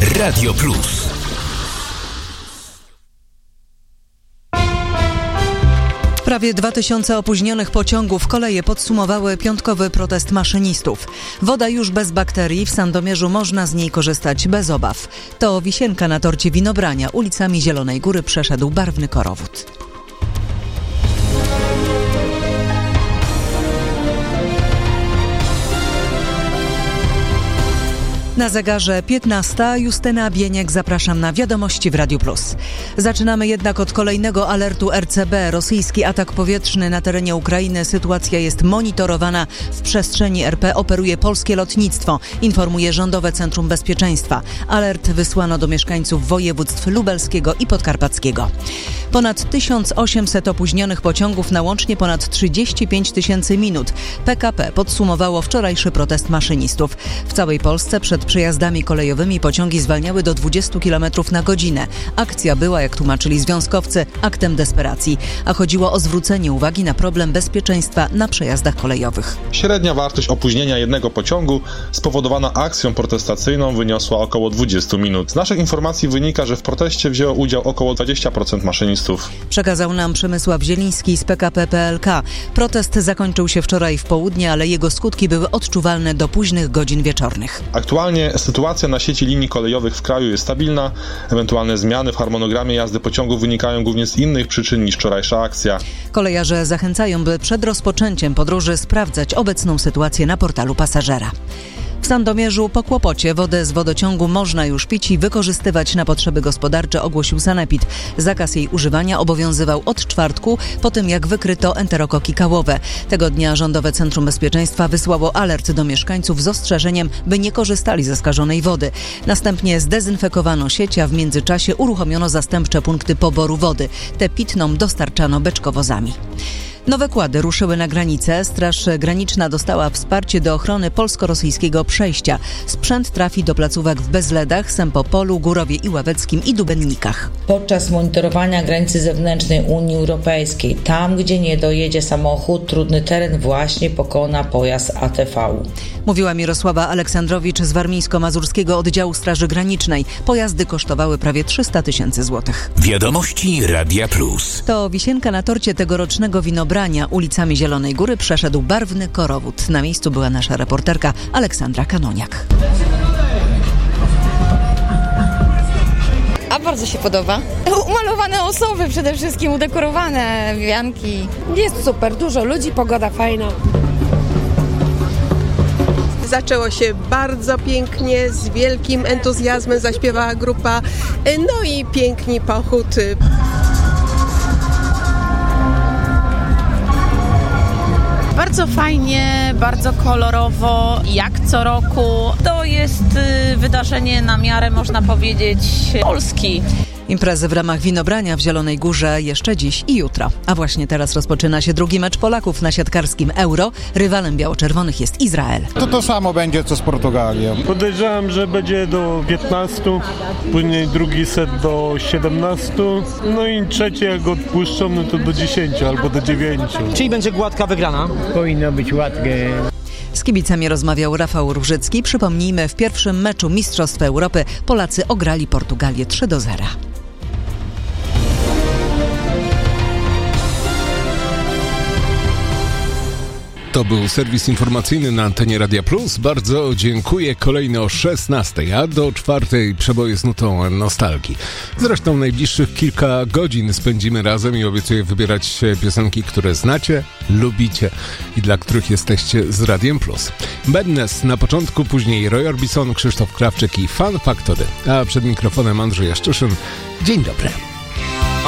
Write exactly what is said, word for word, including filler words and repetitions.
Radio Plus. Prawie dwa tysiące opóźnionych pociągów koleje podsumowały piątkowy protest maszynistów. Woda już bez bakterii, w Sandomierzu można z niej korzystać bez obaw. To wisienka na torcie winobrania. Ulicami Zielonej Góry przeszedł barwny korowód. Na zegarze piętnasta. Justyna Bieniek, zapraszam na wiadomości w Radiu Plus. Zaczynamy jednak od kolejnego alertu R C B. Rosyjski atak powietrzny na terenie Ukrainy. Sytuacja jest monitorowana. W przestrzeni R P operuje polskie lotnictwo, informuje Rządowe Centrum Bezpieczeństwa. Alert wysłano do mieszkańców województw lubelskiego i podkarpackiego. Ponad tysiąc osiemset opóźnionych pociągów na łącznie ponad trzydzieści pięć tysięcy minut. P K P podsumowało wczorajszy protest maszynistów. W całej Polsce przed przejazdami kolejowymi pociągi zwalniały do dwudziestu kilometrów na godzinę. Akcja była, jak tłumaczyli związkowcy, aktem desperacji, a chodziło o zwrócenie uwagi na problem bezpieczeństwa na przejazdach kolejowych. Średnia wartość opóźnienia jednego pociągu spowodowana akcją protestacyjną wyniosła około dwadzieścia minut. Z naszych informacji wynika, że w proteście wzięło udział około dwadzieścia procent maszynistów. Przekazał nam Przemysław Zieliński z P K P P L K. Protest zakończył się wczoraj w południe, ale jego skutki były odczuwalne do późnych godzin wieczornych. Aktualnie sytuacja na sieci linii kolejowych w kraju jest stabilna. Ewentualne zmiany w harmonogramie jazdy pociągów wynikają głównie z innych przyczyn niż wczorajsza akcja. Kolejarze zachęcają, by przed rozpoczęciem podróży sprawdzać obecną sytuację na portalu pasażera. W Sandomierzu po kłopocie wodę z wodociągu można już pić i wykorzystywać na potrzeby gospodarcze, ogłosił Sanepid. Zakaz jej używania obowiązywał od czwartku, po tym jak wykryto enterokoki kałowe. Tego dnia Rządowe Centrum Bezpieczeństwa wysłało alert do mieszkańców z ostrzeżeniem, by nie korzystali ze skażonej wody. Następnie zdezynfekowano sieć, a w międzyczasie uruchomiono zastępcze punkty poboru wody. Tę pitną dostarczano beczkowozami. Nowe kłady ruszyły na granicę. Straż Graniczna dostała wsparcie do ochrony polsko-rosyjskiego przejścia. Sprzęt trafi do placówek w Bezledach, Sempopolu, Górowie i Ławeckim i Dubennikach. Podczas monitorowania granicy zewnętrznej Unii Europejskiej, tam gdzie nie dojedzie samochód, trudny teren właśnie pokona pojazd A T V. Mówiła Mirosława Aleksandrowicz z Warmińsko-Mazurskiego Oddziału Straży Granicznej. Pojazdy kosztowały prawie trzysta tysięcy złotych. Wiadomości Radia Plus. To wisienka na torcie tegorocznego winobrania. Ulicami Zielonej Góry przeszedł barwny korowód. Na miejscu była nasza reporterka Aleksandra Kanoniak. A bardzo się podoba. Umalowane osoby przede wszystkim, udekorowane wianki. Jest super, dużo ludzi, pogoda fajna. Zaczęło się bardzo pięknie, z wielkim entuzjazmem zaśpiewała grupa, no i piękny pochód. Bardzo fajnie, bardzo kolorowo, jak co roku. To jest wydarzenie na miarę, można powiedzieć, Polski. Imprezy w ramach winobrania w Zielonej Górze jeszcze dziś i jutro. A właśnie teraz rozpoczyna się drugi mecz Polaków na siatkarskim Euro. Rywalem biało-czerwonych jest Izrael. To to samo będzie co z Portugalią. Podejrzewam, że będzie do piętnastu, później drugi set do siedemnastu, no i trzeci jak odpuszczą, no to do dziesięciu albo do dziewięciu. Czyli będzie gładka wygrana? Powinno być łatwiej. Z kibicami rozmawiał Rafał Różycki. Przypomnijmy, w pierwszym meczu Mistrzostw Europy Polacy ograli Portugalię trzy do zera. To był serwis informacyjny na antenie Radia Plus. Bardzo dziękuję. Kolejny o szesnastej, a do czwartej przeboje z nutą nostalgii. Zresztą najbliższych kilka godzin spędzimy razem i obiecuję wybierać piosenki, które znacie, lubicie i dla których jesteście z Radiem Plus. Badness na początku, później Roy Orbison, Krzysztof Krawczyk i Fun Factory. A przed mikrofonem Andrzej Jaszczuszyn. Dzień dobry.